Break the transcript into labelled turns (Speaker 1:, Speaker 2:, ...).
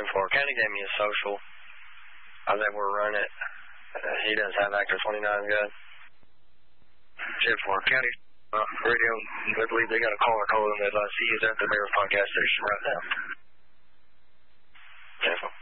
Speaker 1: Florida County gave me a social. I was able to run it. He does have Actor 29 good.
Speaker 2: Florida County radio. I believe they got a caller calling that I see is at the Mayor's podcast station right now.